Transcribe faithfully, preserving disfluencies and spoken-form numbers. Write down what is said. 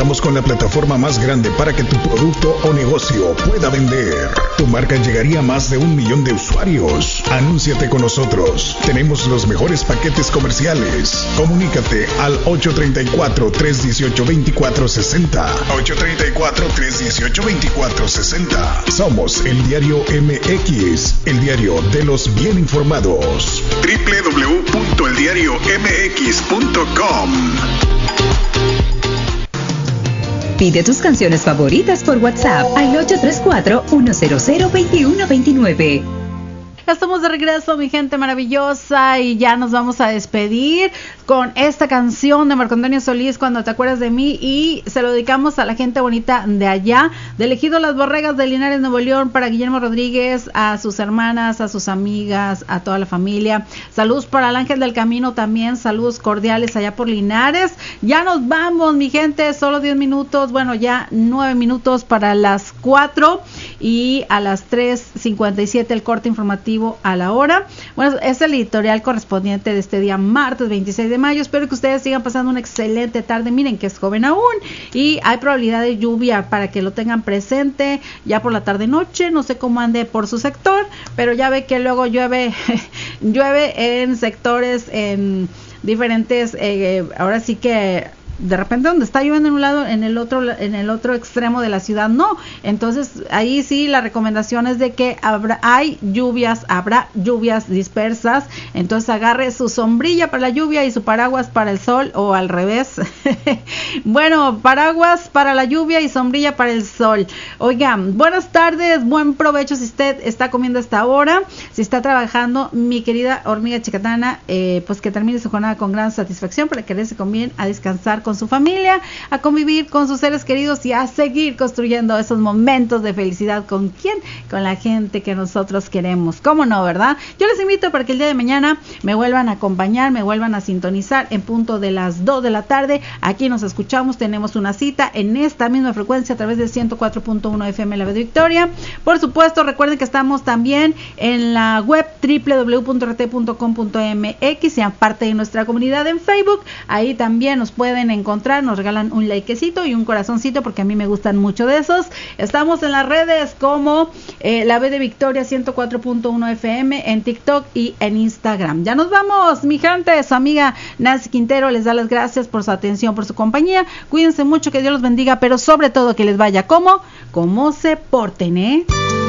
Contamos con la plataforma más grande para que tu producto o negocio pueda vender. Tu marca llegaría a más de un millón de usuarios. Anúnciate con nosotros. Tenemos los mejores paquetes comerciales. Comunícate al ocho tres cuatro, tres uno ocho, dos cuatro seis cero. ocho tres cuatro, tres uno ocho, dos cuatro seis cero. Somos el Diario M X, el diario de los bien informados. doble u doble u doble u punto el diario m x punto com. Pide tus canciones favoritas por WhatsApp al ocho tres cuatro, uno cero cero, dos uno dos nueve. Estamos de regreso, mi gente maravillosa, y ya nos vamos a despedir con esta canción de Marco Antonio Solís, Cuando te acuerdas de mí, y se lo dedicamos a la gente bonita de allá, de Ejido Las Borregas de Linares, Nuevo León, para Guillermo Rodríguez, a sus hermanas, a sus amigas, a toda la familia. Saludos para el Ángel del Camino también, saludos cordiales allá por Linares. Ya nos vamos, mi gente, solo diez minutos, bueno, ya nueve minutos para las cuatro, y a las tres cincuenta y siete el corte informativo a la hora. Bueno, es el editorial correspondiente de este día martes veintiséis de mayo. Espero que ustedes sigan pasando una excelente tarde. Miren que es joven aún y hay probabilidad de lluvia, para que lo tengan presente ya por la tarde noche. No sé cómo ande por su sector, pero ya ve que luego llueve llueve en sectores, en diferentes eh, ahora sí que de repente donde está lloviendo en un lado, en el otro en el otro extremo de la ciudad no. Entonces ahí sí la recomendación es de que habrá hay lluvias, habrá lluvias dispersas. Entonces agarre su sombrilla para la lluvia y su paraguas para el sol, o al revés. Bueno, paraguas para la lluvia y sombrilla para el sol. Oigan, buenas tardes, buen provecho si usted está comiendo a esta hora, si está trabajando, mi querida hormiga chicatana, eh, pues que termine su jornada con gran satisfacción, para que se conviene a descansar con su familia, a convivir con sus seres queridos y a seguir construyendo esos momentos de felicidad. ¿Con quién? Con la gente que nosotros queremos. ¿Cómo no, verdad? Yo les invito para que el día de mañana me vuelvan a acompañar, me vuelvan a sintonizar en punto de las dos de la tarde. Aquí nos escuchamos, tenemos una cita en esta misma frecuencia a través del ciento cuatro punto uno F M La Voz de Victoria. Por supuesto, recuerden que estamos también en la web doble u doble u doble u punto r t punto com punto m x, y aparte de nuestra comunidad en Facebook. Ahí también nos pueden encontrar, nos regalan un likecito y un corazoncito, porque a mí me gustan mucho de esos. Estamos en las redes como eh, La Voz de Victoria ciento cuatro punto uno F M en TikTok y en Instagram. Ya nos vamos, mi gente. Su amiga Nancy Quintero les da las gracias por su atención, por su compañía. Cuídense mucho, que Dios los bendiga, pero sobre todo que les vaya como, como se porten, ¿eh?